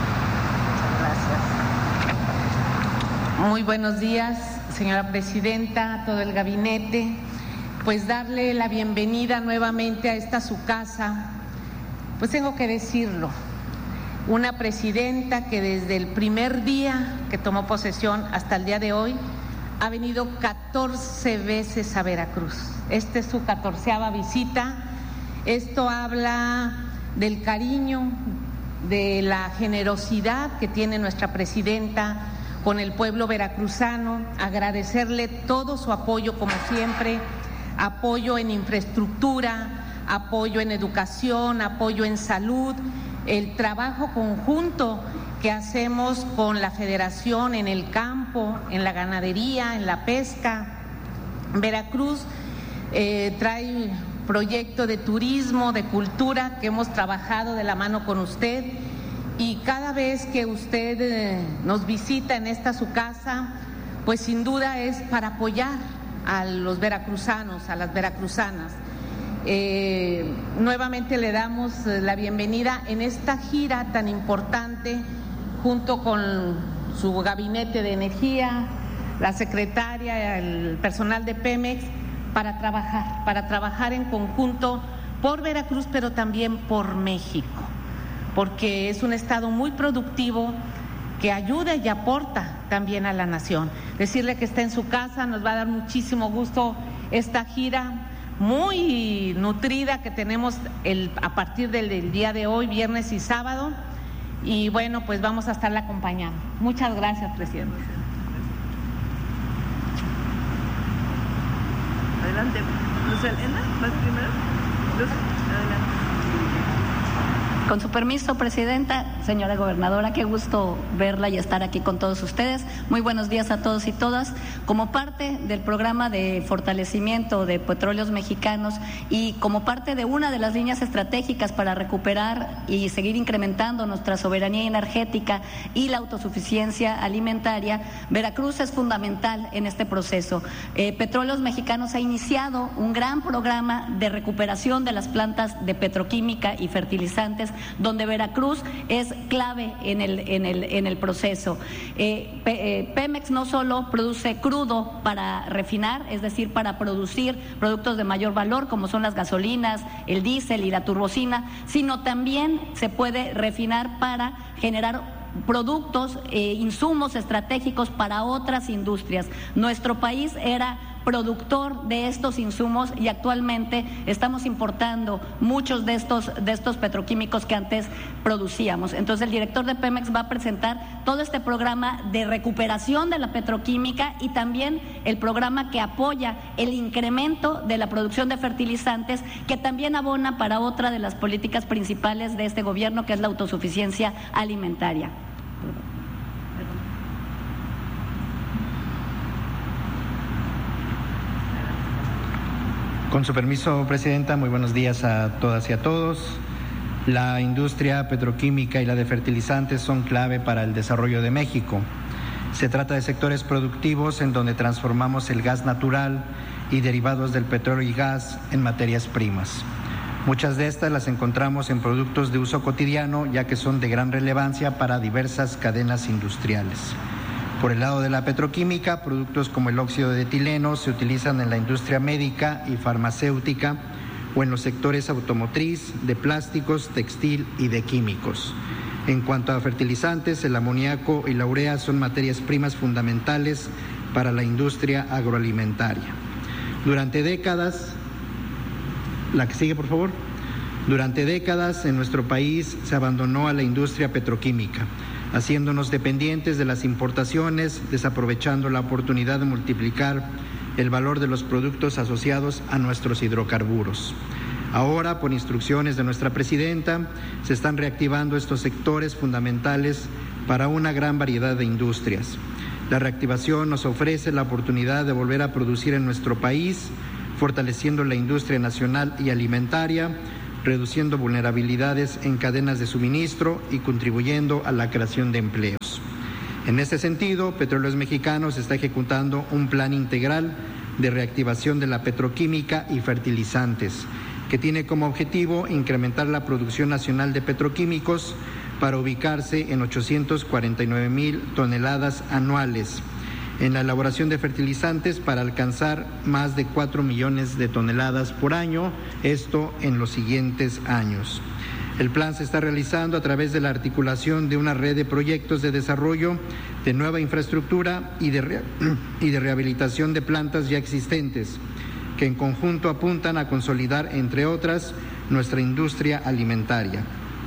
Gracias. Muy buenos días, señora presidenta, todo el gabinete. Pues darle la bienvenida nuevamente a esta su casa. Pues tengo que decirlo, una presidenta que desde el primer día que tomó posesión hasta el día de hoy ha venido 14 veces a Veracruz. Esta es su 14ª visita. Esto habla del cariño, de la generosidad que tiene nuestra presidenta con el pueblo veracruzano. Agradecerle todo su apoyo, como siempre, apoyo en infraestructura, apoyo en educación, apoyo en salud, el trabajo conjunto que hacemos con la Federación en el campo, en la ganadería, en la pesca. Veracruz trae proyecto de turismo, de cultura, que hemos trabajado de la mano con usted, y cada vez que usted nos visita en esta su casa, pues sin duda es para apoyar a los veracruzanos, a las veracruzanas. Nuevamente le damos la bienvenida en esta gira tan importante, junto con su gabinete de energía, la secretaria, el personal de Pemex, para trabajar en conjunto por Veracruz, pero también por México, porque es un estado muy productivo que ayuda y aporta también a la nación. Decirle que está en su casa, nos va a dar muchísimo gusto esta gira muy nutrida que tenemos a partir del día de hoy, viernes y sábado, y bueno, pues vamos a estarla acompañando. Muchas gracias, presidente. Adelante, Luz Elena, ¿vas primero? Luz, adelante. Con su permiso, presidenta, señora gobernadora, qué gusto verla y estar aquí con todos ustedes. Muy buenos días a todos y todas. Como parte del programa de fortalecimiento de Petróleos Mexicanos y como parte de una de las líneas estratégicas para recuperar y seguir incrementando nuestra soberanía energética y la autosuficiencia alimentaria, Veracruz es fundamental en este proceso. Petróleos Mexicanos ha iniciado un gran programa de recuperación de las plantas de petroquímica y fertilizantes, donde Veracruz es clave en el proceso. Pemex no solo produce crudo para refinar, es decir, para producir productos de mayor valor como son las gasolinas, el diésel y la turbocina, sino también se puede refinar para generar productos, insumos estratégicos para otras industrias. Nuestro país era productor de estos insumos y actualmente estamos importando muchos de estos petroquímicos que antes producíamos. Entonces el director de Pemex va a presentar todo este programa de recuperación de la petroquímica y también el programa que apoya el incremento de la producción de fertilizantes, que también abona para otra de las políticas principales de este gobierno, que es la autosuficiencia alimentaria. Con su permiso, presidenta, muy buenos días a todas y a todos. La industria petroquímica y la de fertilizantes son clave para el desarrollo de México. Se trata de sectores productivos en donde transformamos el gas natural y derivados del petróleo y gas en materias primas. Muchas de estas las encontramos en productos de uso cotidiano, ya que son de gran relevancia para diversas cadenas industriales. Por el lado de la petroquímica, productos como el óxido de etileno se utilizan en la industria médica y farmacéutica o en los sectores automotriz, de plásticos, textil y de químicos. En cuanto a fertilizantes, el amoníaco y la urea son materias primas fundamentales para la industria agroalimentaria. Durante décadas, la que sigue, por favor. Durante décadas en nuestro país se abandonó a la industria petroquímica, haciéndonos dependientes de las importaciones, desaprovechando la oportunidad de multiplicar el valor de los productos asociados a nuestros hidrocarburos. Ahora, por instrucciones de nuestra presidenta, se están reactivando estos sectores fundamentales para una gran variedad de industrias. La reactivación nos ofrece la oportunidad de volver a producir en nuestro país, fortaleciendo la industria nacional y alimentaria, reduciendo vulnerabilidades en cadenas de suministro y contribuyendo a la creación de empleos. En este sentido, Petróleos Mexicanos está ejecutando un plan integral de reactivación de la petroquímica y fertilizantes, que tiene como objetivo incrementar la producción nacional de petroquímicos para ubicarse en 849,000 toneladas anuales, en la elaboración de fertilizantes para alcanzar más de 4 millones de toneladas por año, esto en los siguientes años. El plan se está realizando a través de la articulación de una red de proyectos de desarrollo de nueva infraestructura y de rehabilitación de plantas ya existentes, que en conjunto apuntan a consolidar, entre otras, nuestra industria alimentaria.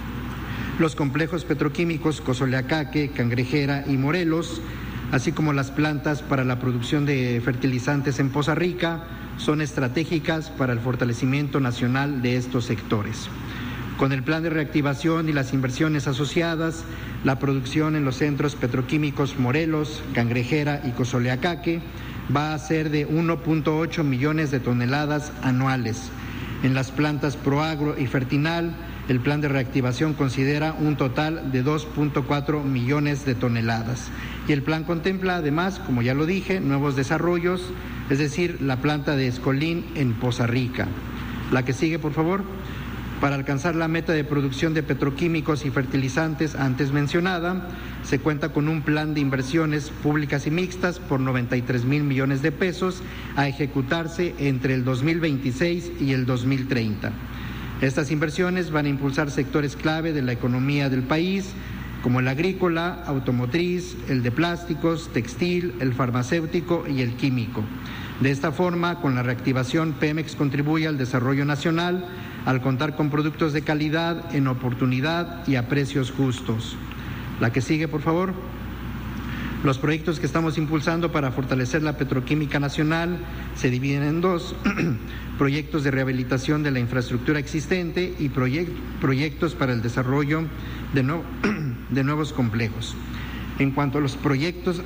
Los complejos petroquímicos Cozoleacaque, Cangrejera y Morelos, así como las plantas para la producción de fertilizantes en Poza Rica, son estratégicas para el fortalecimiento nacional de estos sectores. Con el plan de reactivación y las inversiones asociadas, la producción en los centros petroquímicos Morelos, Cangrejera y Cozoleacaque va a ser de 1.8 millones de toneladas anuales. En las plantas Proagro y Fertinal, el plan de reactivación considera un total de 2.4 millones de toneladas. Y el plan contempla además, como ya lo dije, nuevos desarrollos, es decir, la planta de Escolín en Poza Rica. La que sigue, por favor. Para alcanzar la meta de producción de petroquímicos y fertilizantes antes mencionada, se cuenta con un plan de inversiones públicas y mixtas por 93,000 millones de pesos a ejecutarse entre el 2026 y el 2030. Estas inversiones van a impulsar sectores clave de la economía del país, como el agrícola, automotriz, el de plásticos, textil, el farmacéutico y el químico. De esta forma, con la reactivación, Pemex contribuye al desarrollo nacional al contar con productos de calidad, en oportunidad y a precios justos. La que sigue, por favor. Los proyectos que estamos impulsando para fortalecer la petroquímica nacional se dividen en dos: proyectos de rehabilitación de la infraestructura existente y proyectos para el desarrollo de nuevos complejos. En cuanto a los proyectos,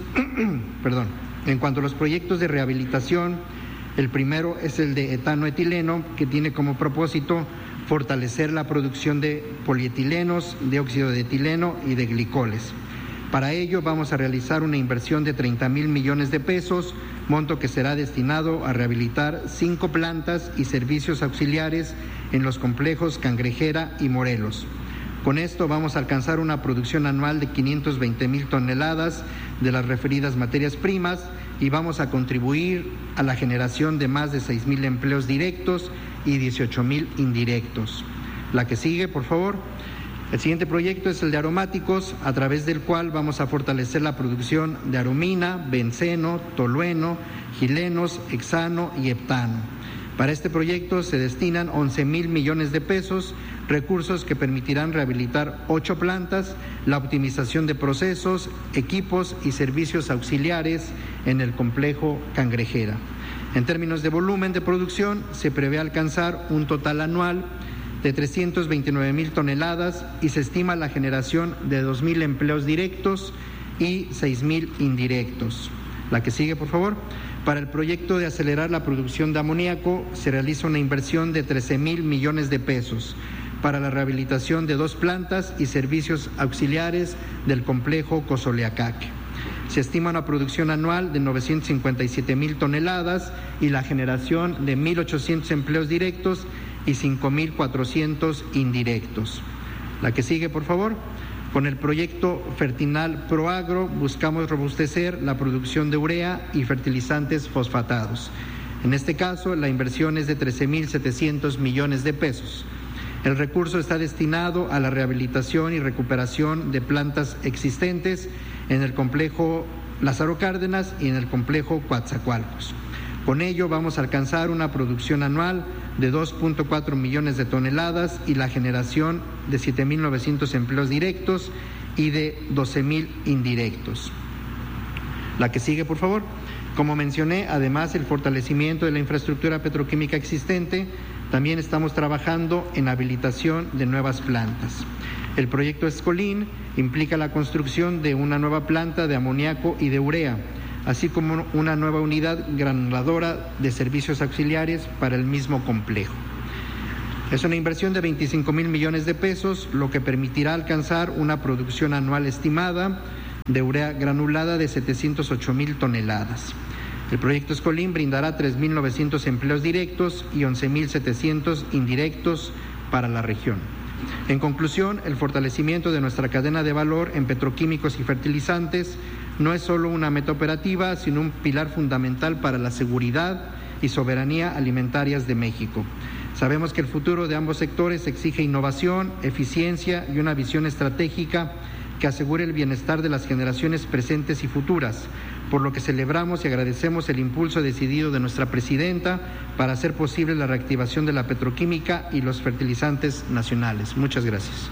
de rehabilitación, el primero es el de etanoetileno, que tiene como propósito fortalecer la producción de polietilenos, de óxido de etileno y de glicoles. Para ello vamos a realizar una inversión de 30,000 millones de pesos, monto que será destinado a rehabilitar 5 plantas y servicios auxiliares en los complejos Cangrejera y Morelos. Con esto vamos a alcanzar una producción anual de 520,000 toneladas de las referidas materias primas y vamos a contribuir a la generación de más de 6,000 empleos directos y 18,000 indirectos. La que sigue, por favor. El siguiente proyecto es el de aromáticos, a través del cual vamos a fortalecer la producción de aromina, benceno, tolueno, gilenos, hexano y heptano. Para este proyecto se destinan 11,000 millones de pesos, recursos que permitirán rehabilitar 8 plantas, la optimización de procesos, equipos y servicios auxiliares en el complejo Cangrejera. En términos de volumen de producción, se prevé alcanzar un total anual de 329,000 toneladas y se estima la generación de 2,000 empleos directos y 6,000 indirectos. La que sigue, por favor. Para el proyecto de acelerar la producción de amoníaco se realiza una inversión de 13,000 millones de pesos para la rehabilitación de 2 plantas y servicios auxiliares del complejo Cozoleacaque. Se estima una producción anual de 957,000 toneladas y la generación de 1,800 empleos directos y 5,400 indirectos. La que sigue, por favor. Con el proyecto Fertinal Proagro buscamos robustecer la producción de urea y fertilizantes fosfatados. En este caso, la inversión es de 13,700 millones de pesos. El recurso está destinado a la rehabilitación y recuperación de plantas existentes en el complejo Lázaro Cárdenas y en el complejo Coatzacoalcos. Con ello vamos a alcanzar una producción anual de 2.4 millones de toneladas y la generación de 7.900 empleos directos y de 12.000 indirectos. La que sigue, por favor. Como mencioné, además el fortalecimiento de la infraestructura petroquímica existente, también estamos trabajando en habilitación de nuevas plantas. El proyecto Escolín implica la construcción de una nueva planta de amoníaco y de urea, así como una nueva unidad granuladora de servicios auxiliares para el mismo complejo. Es una inversión de 25,000 millones de pesos, lo que permitirá alcanzar una producción anual estimada de urea granulada de 708,000 toneladas. El proyecto Escolín brindará 3.900 empleos directos y 11.700 indirectos para la región. En conclusión, el fortalecimiento de nuestra cadena de valor en petroquímicos y fertilizantes no es solo una meta operativa, sino un pilar fundamental para la seguridad y soberanía alimentarias de México. Sabemos que el futuro de ambos sectores exige innovación, eficiencia y una visión estratégica que asegure el bienestar de las generaciones presentes y futuras, por lo que celebramos y agradecemos el impulso decidido de nuestra presidenta para hacer posible la reactivación de la petroquímica y los fertilizantes nacionales. Muchas gracias.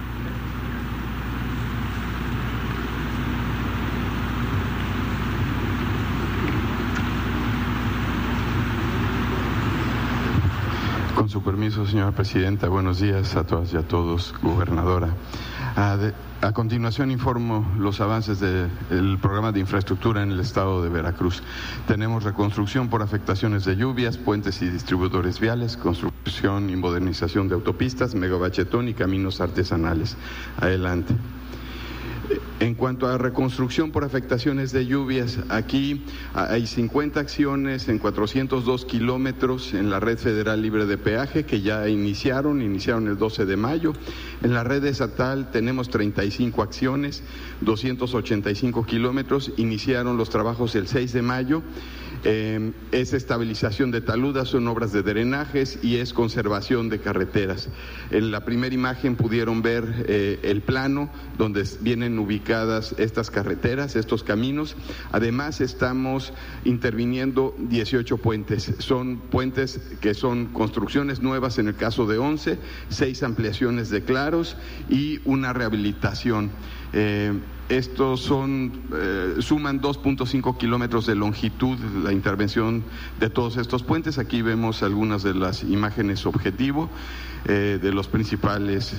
Con su permiso, señora presidenta, buenos días a todas y a todos, gobernadora. A continuación informo los avances del programa de infraestructura en el estado de Veracruz. Tenemos reconstrucción por afectaciones de lluvias, puentes y distribuidores viales, construcción y modernización de autopistas, megabachetón y caminos artesanales. Adelante. En cuanto a reconstrucción por afectaciones de lluvias, aquí hay 50 acciones en 402 kilómetros en la red federal libre de peaje que ya iniciaron el 12 de mayo. En la red estatal tenemos 35 acciones, 285 kilómetros, iniciaron los trabajos el 6 de mayo. Es estabilización de taludas, son obras de drenajes y es conservación de carreteras. En la primera imagen pudieron ver el plano donde vienen ubicadas estas carreteras, estos caminos. Además estamos interviniendo 18 puentes. Son puentes que son construcciones nuevas en el caso de 11, 6 ampliaciones de claros y una rehabilitación. Estos suman 2.5 kilómetros de longitud la intervención de todos estos puentes. Aquí vemos algunas de las imágenes objetivo de los principales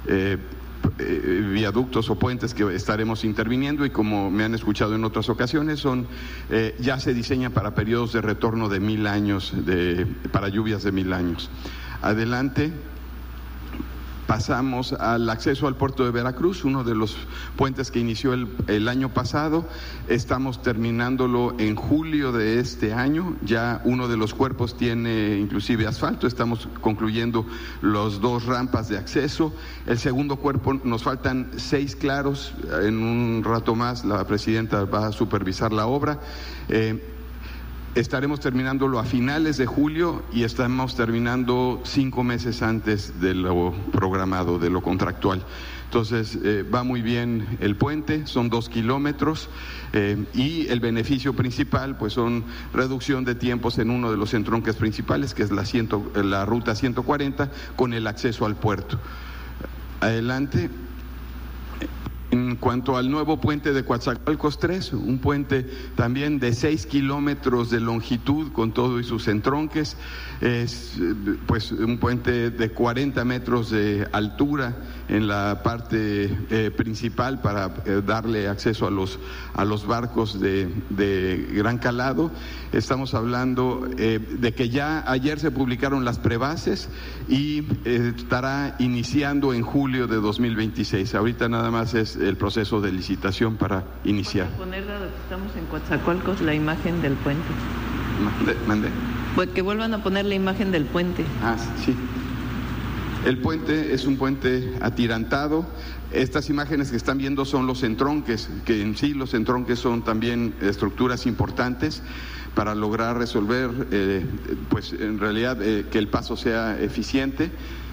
viaductos o puentes que estaremos interviniendo, y como me han escuchado en otras ocasiones, ya se diseñan para periodos de retorno de 1000 años, para lluvias de 1000 años. Adelante. Pasamos al acceso al puerto de Veracruz, uno de los puentes que inició el año pasado. Estamos terminándolo en julio de este año. Ya uno de los cuerpos tiene inclusive asfalto. Estamos concluyendo los 2 rampas de acceso. El segundo cuerpo, nos faltan 6 claros. En un rato más la presidenta va a supervisar la obra. Estaremos terminándolo a finales de julio y estamos terminando 5 meses antes de lo programado, de lo contractual. Entonces va muy bien el puente, son 2 kilómetros y el beneficio principal pues son reducción de tiempos en uno de los entronques principales, que es la ruta 140, con el acceso al puerto. Adelante. En cuanto al nuevo puente de Coatzacoalcos 3, un puente también de 6 kilómetros de longitud con todo y sus entronques, es pues un puente de 40 metros de altura en la parte principal para darle acceso a los barcos de gran calado. Estamos hablando de que ya ayer se publicaron las prebases y estará iniciando en julio de 2026. Ahorita nada más es el proceso de licitación para iniciar. Poner, dado que estamos en Coatzacoalcos, la imagen del puente. ¿Mande? Pues que vuelvan a poner la imagen del puente. Ah, sí. El puente es un puente atirantado. Estas imágenes que están viendo son los entronques, que en sí los entronques son también estructuras importantes para lograr resolver, pues en realidad que el paso sea eficiente.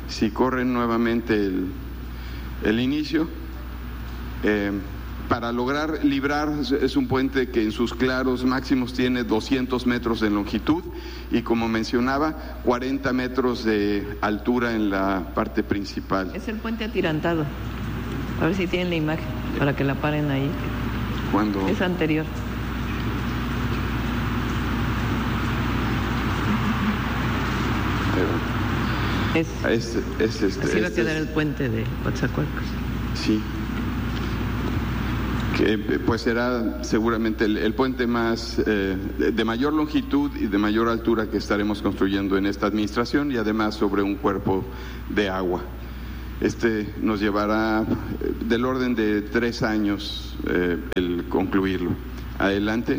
Si corren nuevamente el inicio, para lograr librar, es un puente que en sus claros máximos tiene 200 metros de longitud y, como mencionaba, 40 metros de altura en la parte principal. Es el puente atirantado. A ver si tienen la imagen para que la paren ahí. ¿Cuándo? Es anterior. Así va a quedar el puente de Coatzacoalcos. Sí. Que pues será seguramente el puente más de mayor longitud y de mayor altura que estaremos construyendo en esta administración, y además sobre un cuerpo de agua. Nos llevará del orden de 3 años el concluirlo. Adelante.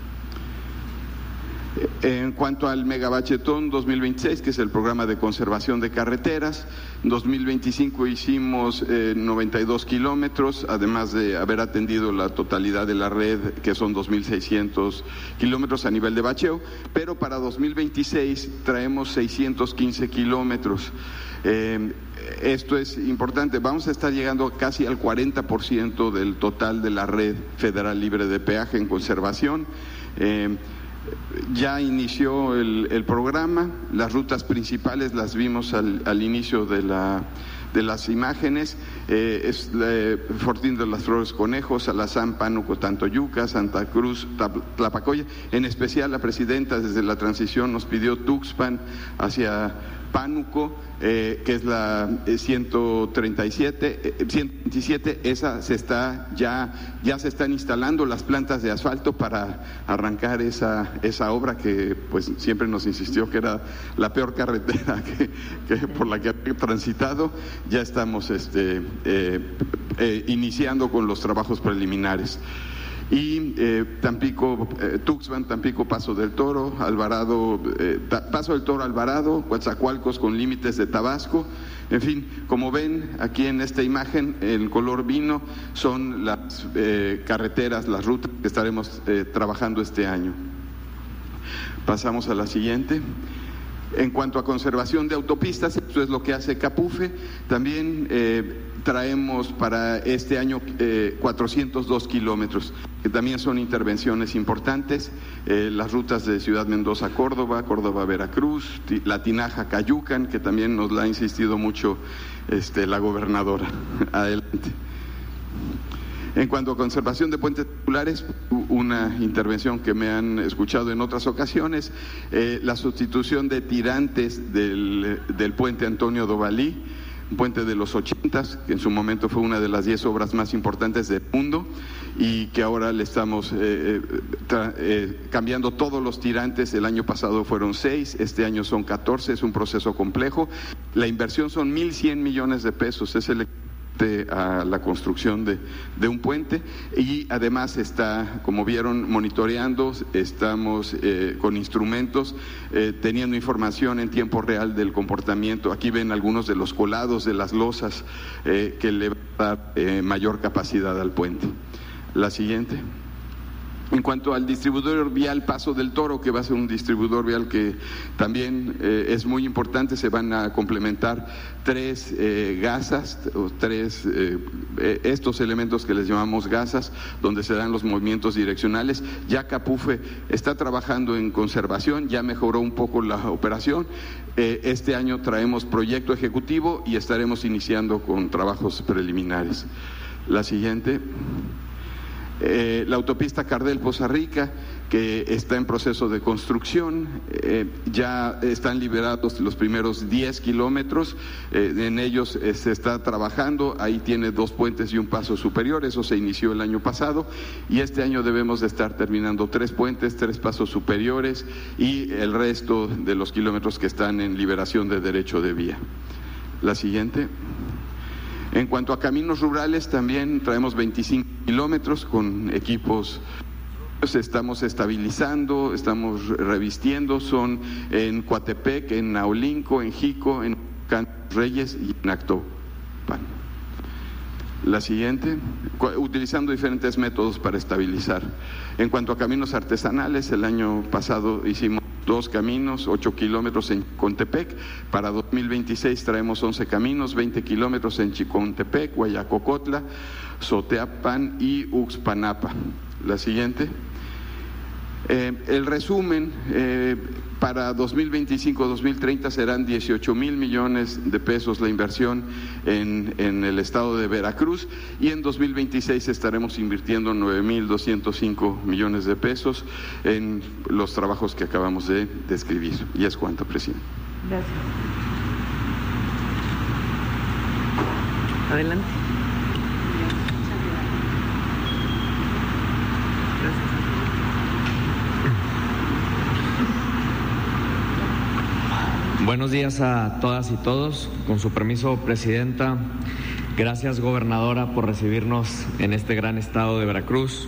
En cuanto al Megabachetón 2026, que es el programa de conservación de carreteras, en 2025 hicimos 92 kilómetros, además de haber atendido la totalidad de la red, que son 2.600 kilómetros a nivel de bacheo, pero para 2026 traemos 615 kilómetros. Esto es importante, vamos a estar llegando casi al 40% del total de la red federal libre de peaje en conservación. Ya inició el programa, las rutas principales las vimos al inicio de las imágenes, Fortín de las Flores Conejos, Alazán, Pánuco, Tantoyuca, Santa Cruz, Tlapacoya. En especial la presidenta desde la transición nos pidió Tuxpan hacia Pánuco, que es la 127, esa ya se están instalando las plantas de asfalto para arrancar esa obra que pues siempre nos insistió que era la peor carretera que por la que ha transitado. Ya estamos iniciando con los trabajos preliminares. Y Tampico, Tuxpan, Tampico, Paso del Toro, Alvarado, Paso del Toro, Alvarado, Coatzacoalcos con límites de Tabasco. En fin, como ven aquí en esta imagen, el color vino son las carreteras, las rutas que estaremos trabajando este año. Pasamos a la siguiente. En cuanto a conservación de autopistas, esto es lo que hace Capufe. También traemos para este año 402 kilómetros, que también son intervenciones importantes. Las rutas de Ciudad Mendoza, Córdoba, Córdoba, Veracruz, La Tinaja, Cayucan, que también nos la ha insistido mucho la gobernadora. Adelante. En cuanto a conservación de puentes populares, una intervención que me han escuchado en otras ocasiones, la sustitución de tirantes del puente Antonio Dovalí, un puente de los 80s, que en su momento fue una de las 10 obras más importantes del mundo y que ahora le estamos cambiando todos los tirantes. El año pasado fueron 6, este año son 14, es un proceso complejo. La inversión son 1.100 millones de pesos, es el a la construcción de un puente, y además está, como vieron, monitoreando, estamos con instrumentos, teniendo información en tiempo real del comportamiento. Aquí ven algunos de los colados de las losas que le va a dar mayor capacidad al puente. La siguiente. En cuanto al distribuidor vial Paso del Toro, que va a ser un distribuidor vial que también es muy importante, se van a complementar 3 gasas, estos elementos que les llamamos gasas, donde se dan los movimientos direccionales. Ya Capufe está trabajando en conservación, ya mejoró un poco la operación. Este año traemos proyecto ejecutivo y estaremos iniciando con trabajos preliminares. La siguiente. La autopista Cardel-Poza Rica, que está en proceso de construcción, ya están liberados los primeros 10 kilómetros, en ellos se está trabajando, ahí tiene 2 puentes y un paso superior, eso se inició el año pasado, y este año debemos de estar terminando 3 puentes, 3 pasos superiores y el resto de los kilómetros que están en liberación de derecho de vía. La siguiente. En cuanto a caminos rurales, también traemos 25 kilómetros con equipos. Estamos estabilizando, estamos revistiendo, son en Coatepec, en Naolinco, en Jico, en Reyes y en Actopan. La siguiente, utilizando diferentes métodos para estabilizar. En cuanto a caminos artesanales, el año pasado hicimos 2 caminos, 8 kilómetros en Chicontepec. Para 2026 traemos 11 caminos, 20 kilómetros en Chicontepec, Guayacocotla, Soteapan y Uxpanapa. La siguiente. El resumen, para 2025-2030 serán 18,000 millones de pesos la inversión en el estado de Veracruz, y en 2026 estaremos invirtiendo 9,205 millones de pesos en los trabajos que acabamos de describir. Y es cuanto, presidente. Gracias. Adelante. Buenos días a todas y todos. Con su permiso, presidenta. Gracias, gobernadora, por recibirnos en este gran estado de Veracruz.